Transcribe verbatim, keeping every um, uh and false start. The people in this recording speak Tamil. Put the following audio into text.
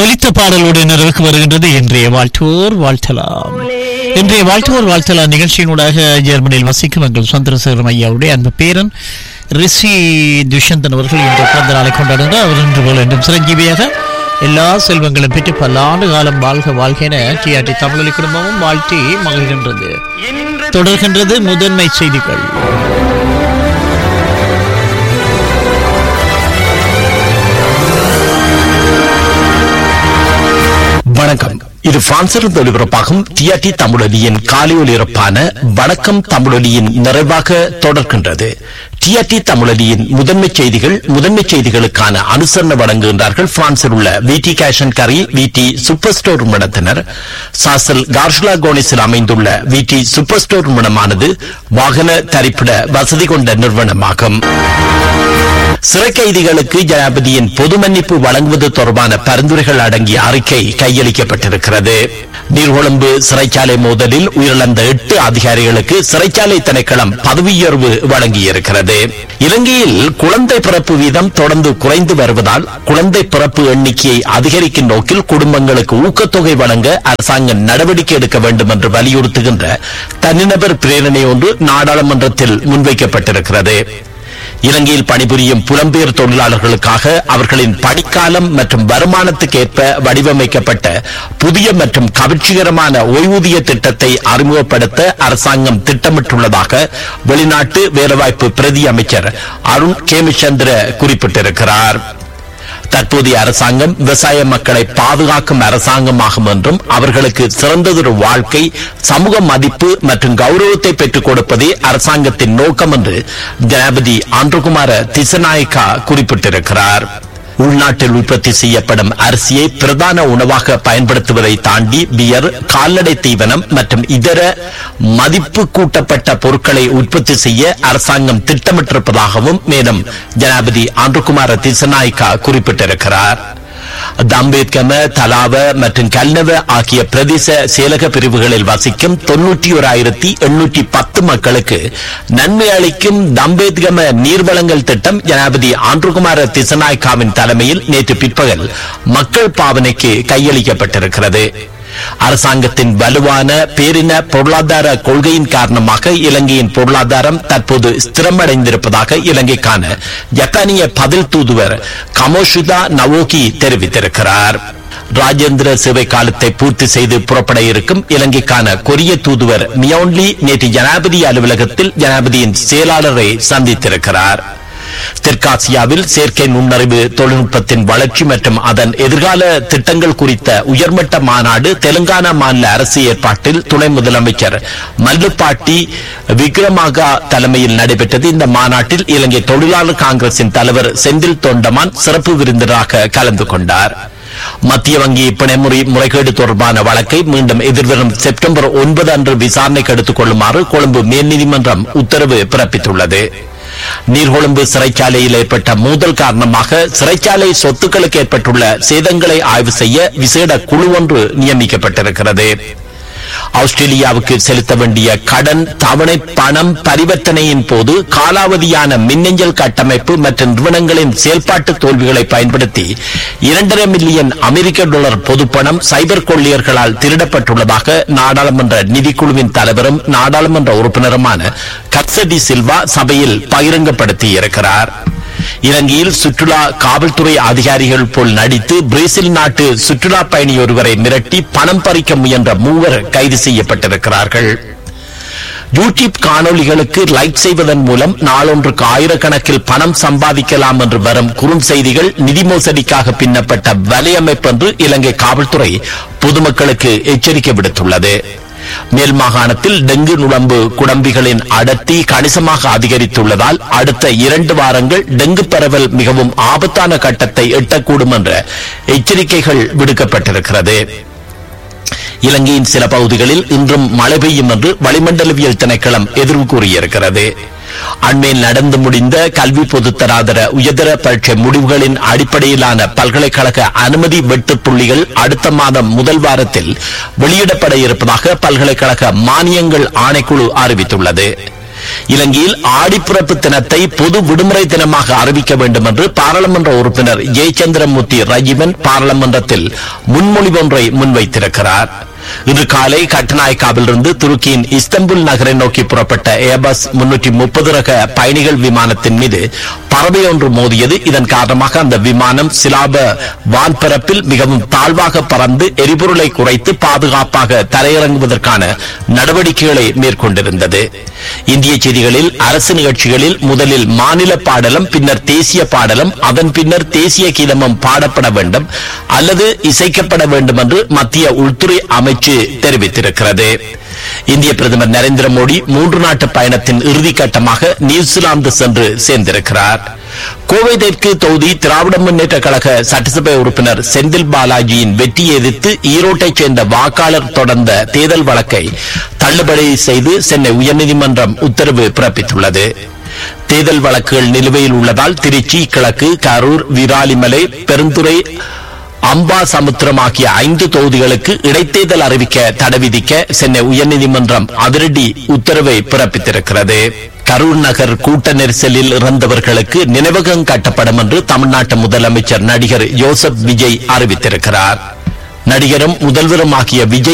ஒலித்த பாடலோடு நிறைவுக்கு வருகின்றது இன்றைய வாழ்த்தோர் வாழ்த்தலாம். இன்றைய வாழ்த்தோர் வாழ்த்தலாம் நிகழ்ச்சியினூடாக ஜெர்மனியில் வசிக்கும் எங்கள் சந்திரசேகரம் ஐயாவுடைய அன்பு பேரன் ரிஷி துஷந்தன் அவர்கள் இன்று பிறந்த நாளை கொண்டாடுகிறார். அவர் இன்று போல் என்றும் சிரஞ்சீவியாக எல்லா செல்வங்களும் பெற்று பல ஆண்டு காலம் வாழ்க வாழ்க என டிஆர்டி தமிழொலி குடும்பமும் வாழ்த்தி மகிழ்கின்றது. தொடர்கின்றது முதன்மை செய்திகள். வணக்கம். இது பிரான்சிலிருந்து ஒலிபரப்பாகும் டிஆர்டி தமிழொலியின் காலை ஒலிபரப்பான வணக்கம் தமிழொலியின் நிறைவாக தொடர்கின்றது. டிஆர்டி தமிழொலியின் முதன்மை செய்திகள். முதன்மை செய்திகளுக்கான அனுசரணை வழங்குகின்றார்கள் பிரான்சில் உள்ள விடி கேஷ் அண்ட் கரி விடி சூப்பர் ஸ்டோர் நிறுவனத்தினர். சாசல் கார்ஷ்லா கோனிஸில் அமைந்துள்ள விடி சூப்பர் ஸ்டோர் நிறுவனமானது வாகன தரிப்பிட வசதி கொண்ட நிறுவனமாகும். சிறை கைதிகளுக்கு ஜனாதிபதியின் பொது மன்னிப்பு வழங்குவது தொடர்பான பரிந்துரைகள் அடங்கிய அறிக்கை கையளிக்கப்பட்டிருக்கிறது. நீர்கொழும்பு சிறைச்சாலை மோதலில் உயிரிழந்த எட்டு அதிகாரிகளுக்கு சிறைச்சாலை திணைக்களம் பதவி உயர்வு வழங்கியிருக்கிறது. இலங்கையில் குழந்தை பிறப்பு வீதம் தொடர்ந்து குறைந்து வருவதால் குழந்தை பிறப்பு எண்ணிக்கையை அதிகரிக்கும் நோக்கில் குடும்பங்களுக்கு ஊக்கத்தொகை வழங்க அரசாங்கம் நடவடிக்கை எடுக்க வேண்டும் என்று வலியுறுத்துகின்ற தனிநபர் பிரேரணை ஒன்று நாடாளுமன்றத்தில் முன்வைக்கப்பட்டிருக்கிறது. இலங்கையில் பணிபுரியும் புலம்பெயர் தொழிலாளர்களுக்காக அவர்களின் பணிக்காலம் மற்றும் வருமானத்துக்கு ஏற்ப வடிவமைக்கப்பட்ட புதிய மற்றும் கவர்ச்சிகரமான ஓய்வூதிய திட்டத்தை அறிமுகப்படுத்த அரசாங்கம் திட்டமிட்டுள்ளதாக வெளிநாட்டு வேலைவாய்ப்பு பிரதி அமைச்சர் அருண் கேமிச்சந்திர குறிப்பிட்டிருக்கிறார். தற்போதைய அரசாங்கம் விவசாய மக்களை பாதுகாக்கும் அரசாங்கமாகும் என்றும் அவர்களுக்கு சிறந்ததொரு வாழ்க்கை, சமூக மதிப்பு மற்றும் கௌரவத்தை பெற்றுக் கொடுப்பதே அரசாங்கத்தின் நோக்கம் என்று ஜனாதிபதி ஆண்ட்ருகுமார திசநாயக்கா குறிப்பிட்டிருக்கிறார். உள்நாட்டில் உற்பத்தி செய்யப்படும் அரிசியை பிரதான உணவாக பயன்படுத்துவதை தாண்டி பியர், கால்நடை தீவனம் மற்றும் இதர மதிப்பு கூட்டப்பட்ட பொருட்களை உற்பத்தி செய்ய அரசாங்கம் திட்டமிட்டிருப்பதாகவும் மேலும் ஜனாதிபதி ஆண்ட்ருகுமார திசநாயக்கா குறிப்பிட்டிருக்கிறார். தம்பேத்கம, தலாவ மற்றும் கல்னவ ஆகிய பிரதேச செயலக பிரிவுகளில் வசிக்கும் தொன்னூற்றி ஓராயிரத்தி எண்ணூற்றி பத்து மக்களுக்கு நன்மை அளிக்கும் தம்பேத்கம நீர்வளங்கள் திட்டம் ஜனாதிபதி ஆண்ட்ருகுமார திசநாயக்காவின் தலைமையில் நேற்று பிற்பகல் மக்கள் பாவனைக்கு கையளிக்கப்பட்டிருக்கிறது. அரசாங்கத்தின் வலுவான பேரின பொருளாதார கொள்கையின் காரணமாக இலங்கையின் பொருளாதாரம் தற்போது ஸ்திரமடைந்திருப்பதாக இலங்கைக்கான ஜப்பானிய பதில் தூதுவர் கமோஷிதா நவோகி தெரிவித்திருக்கிறார். ராஜேந்திர சேவை காலத்தை பூர்த்தி செய்து புறப்பட இருக்கும் இலங்கைக்கான கொரிய தூதுவர் மியோன்லி நேற்று ஜனாதிபதி அலுவலகத்தில் ஜனாதிபதியின் செயலாளரை சந்தித்திருக்கிறார். தெற்காசியாவில் செயற்கை நுண்ணறிவு தொழில்நுட்பத்தின் வளர்ச்சி மற்றும் அதன் எதிர்கால திட்டங்கள் குறித்த உயர்மட்ட மாநாடு தெலுங்கானா மாநில அரசு ஏற்பாட்டில் துணை முதலமைச்சர் மல்லுப்பாட்டி விக்ரமாகா தலைமையில் நடைபெற்றது. இந்த மாநாட்டில் இலங்கை தொழிலாளர் காங்கிரசின் தலைவர் செந்தில் தொண்டமான் சிறப்பு விருந்தினராக கலந்து கொண்டார். மத்திய வங்கி பிணைமுறை முறைகேடு தொடர்பான வழக்கை மீண்டும் எதிர்வரும் செப்டம்பர் ஒன்பது அன்று விசாரணைக்கு எடுத்துக் கொள்ளுமாறு கொழும்பு மேல் நீதிமன்றம் உத்தரவு பிறப்பித்துள்ளது. நீர்கொழும்பு சிறைச்சாலையில் ஏற்பட்ட மோதல் காரணமாக சிறைச்சாலை சொத்துக்களுக்கு ஏற்பட்டுள்ள சேதங்களை ஆய்வு செய்ய விசேட குழு ஒன்று நியமிக்கப்பட்டிருக்கிறது. ஆஸ்திரேலியாவுக்கு செலுத்த வேண்டிய கடன் தவணை பணம் பரிவர்த்தனையின் போது காலாவதியான மின்னஞ்சல் கட்டமைப்பு மற்றும் நிறுவனங்களின் செயல்பாட்டு தோல்விகளை பயன்படுத்தி இரண்டரை மில்லியன் அமெரிக்க டாலர் பொதுப்பணம் சைபர் கொள்ளையர்களால் திருடப்பட்டுள்ளதாக நாடாளுமன்ற நிதிக்குழுவின் தலைவரும் நாடாளுமன்ற உறுப்பினருமான கர்சடி சில்வா சபையில் பகிரங்கப்படுத்தியிருக்கிறார். இலங்கையில் சுற்றுலா காவல்துறை அதிகாரிகள் போல் நடித்து பிரேசில் நாட்டு சுற்றுலா பயணி ஒருவரை மிரட்டி பணம் பறிக்க முயன்ற மூவர் கைது செய்யப்பட்டிருக்கிறார்கள். யூடியூப் காணொலிகளுக்கு லைக் செய்வதன் மூலம் நாளொன்றுக்கு ஆயிரக்கணக்கில் பணம் சம்பாதிக்கலாம் என்று வரும் குறுஞ்செய்திகள் நிதி மோசடிக்காக பின்னப்பட்ட வலையமைப்பு என்று இலங்கை காவல்துறை பொதுமக்களுக்கு எச்சரிக்கை விடுத்துள்ளது. மேல் மாகாணத்தில் டெங்கு நுளம்பு குடம்பிகளின் அடர்த்தி கணிசமாக அதிகரித்துள்ளதால் அடுத்த இரண்டு வாரங்கள் டெங்கு பரவல் மிகவும் ஆபத்தான கட்டத்தை எட்டக்கூடும் என்ற எச்சரிக்கைகள் விடுக்கப்பட்டிருக்கிறது. இலங்கையின் சில பகுதிகளில் இன்றும் மழை பெய்யும் என்று வளிமண்டலவியல் திணைக்களம் எதிர்வு கூறியிருக்கிறது. அண்மையில் நடந்து முடிந்த கல்வி பொதுத்தராதர உயர்தர பரீட்சை முடிவுகளின் அடிப்படையிலான பல்கலைக்கழக அனுமதி வெட்டு புள்ளிகள் அடுத்த மாதம் முதல் வாரத்தில் வெளியிடப்பட இருப்பதாக பல்கலைக்கழக மானியங்கள் ஆணைக்குழு அறிவித்துள்ளது. இலங்கையில் ஆடிப்பிறப்பு தினத்தை பொது விடுமுறை தினமாக அறிவிக்க வேண்டும் என்று பாராளுமன்ற உறுப்பினர் ஜெயச்சந்திரமூர்த்தி ரஜீவன் பாராளுமன்றத்தில் முன்மொழிவு ஒன்றை முன்வைத்திருக்கிறார். இன்று காலை கட்டநாயக்காவிலிருந்து துருக்கியின் இஸ்தம்புல் நகரை நோக்கி புறப்பட்ட ஏர்பஸ் முன்னூற்றி முப்பது ரக பயணிகள் விமானத்தின் மீது பறவை ஒன்று மோதியது. இதன் காரணமாக அந்த விமானம் சிலாப வான்பரப்பில் மிகவும் தாழ்வாக பறந்து எரிபொருளை குறைத்து பாதுகாப்பாக தரையிறங்குவதற்கான நடவடிக்கைகளை மேற்கொண்டிருந்தது. இந்திய செய்திகளில் அரசு நிகழ்ச்சிகளில் முதலில் மாநில பாடலும் பின்னர் தேசிய பாடலும் அதன் பின்னர் தேசிய கீதமும் பாடப்பட வேண்டும் அல்லது இசைக்கப்பட வேண்டும் என்று மத்திய உள்துறை அமைச்சு தெரிவித்திருக்கிறது. இந்திய பிரதமர் நரேந்திர மோடி மூன்று நாட்டு பயணத்தின் இறுதிக்கட்டமாக நியூசிலாந்து சென்று சேர்ந்திருக்கிறார். கோவை தெற்கு தொகுதி திராவிட முன்னேற்ற கழக சட்டசபை உறுப்பினர் செந்தில் பாலாஜியின் வெற்றியை எதிர்த்து ஈரோட்டைச் சேர்ந்த வாக்காளர் தொடர்ந்த தேர்தல் வழக்கை தள்ளுபடி செய்து சென்னை உயர்நீதிமன்றம் உத்தரவு பிறப்பித்துள்ளது. தேர்தல் வழக்குகள் நிலுவையில் உள்ளதால் திருச்சி கிழக்கு, கரூர், விராலிமலை, பெருந்துறை, அம்பாசமுத்திரம் ஆகிய ஐந்து தொகுதிகளுக்கு இடைத்தேர்தல் அறிவிக்க தடை விதிக்க சென்னை உயர்நீதிமன்றம் அதிரடி உத்தரவை பிறப்பித்திருக்கிறது. கரூர் நகர் கூட்ட நெரிசலில் இறந்தவர்களுக்கு நினைவகம் கட்டப்படும் என்று தமிழ்நாட்டு முதலமைச்சர் நடிகர் ஜோசப் விஜய் அறிவித்திருக்கிறார். நடிகரும் முதல்வரும் ஆகிய விஜய்